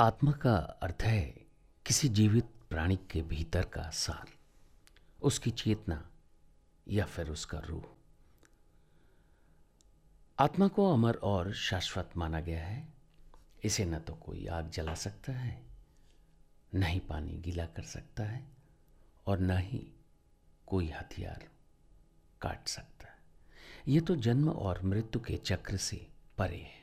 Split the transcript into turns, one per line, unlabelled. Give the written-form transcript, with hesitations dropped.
आत्मा का अर्थ है किसी जीवित प्राणी के भीतर का सार, उसकी चेतना या फिर उसका रूह। आत्मा को अमर और शाश्वत माना गया है। इसे न तो कोई आग जला सकता है, न ही पानी गीला कर सकता है, और न ही कोई हथियार काट सकता है। ये तो जन्म और मृत्यु के चक्र से परे है।